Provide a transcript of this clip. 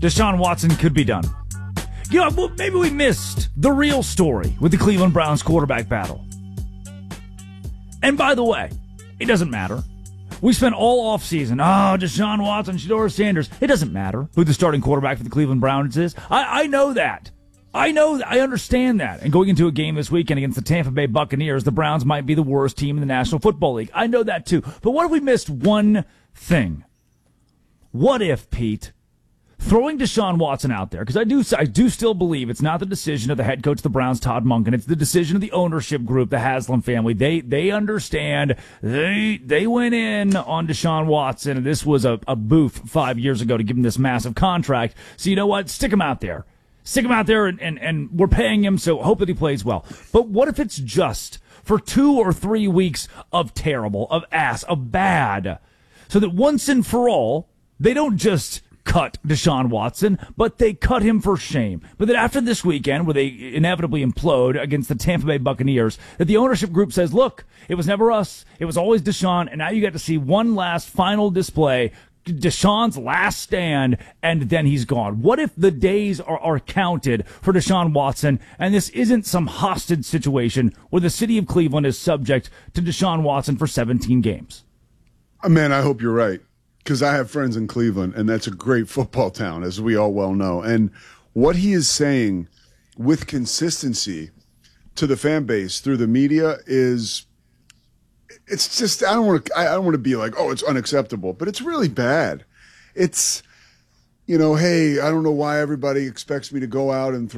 Deshaun Watson could be done. You know, well, maybe we missed the real story with the Cleveland Browns quarterback battle. And by the way, it doesn't matter. We spent all offseason, Deshaun Watson, Shedeur Sanders. It doesn't matter who the starting quarterback for the Cleveland Browns is. I know that. I understand that. And going into a game this weekend against the Tampa Bay Buccaneers, the Browns might be the worst team in the National Football League. I know that too. But what if we missed one thing? What if, Pete, throwing Deshaun Watson out there, because I do still believe it's not the decision of the head coach of the Browns, Todd Monken. It's the decision of the ownership group, the Haslam family. They understand. They went in on Deshaun Watson, and this was a boof 5 years ago to give him this massive contract. So you know what? Stick him out there. Stick him out there, and we're paying him, so hope that he plays well. But what if it's just for 2 or 3 weeks of terrible, of bad, so that once and for all, they don't just cut Deshaun Watson, but they cut him for shame. But that after this weekend, where they inevitably implode against the Tampa Bay Buccaneers, that the ownership group says, look, it was never us. It was always Deshaun, and now you got to see one last final display, Deshaun's last stand, and then he's gone. What if the days are counted for Deshaun Watson, and this isn't some hostage situation where the city of Cleveland is subject to Deshaun Watson for 17 games? Man, I hope you're right. Because I have friends in Cleveland, and that's a great football town, as we all well know. And what he is saying with consistency to the fan base through the media is, it's just, I don't want to be like, oh, it's unacceptable, but it's really bad. It's, hey, I don't know why everybody expects me to go out and throw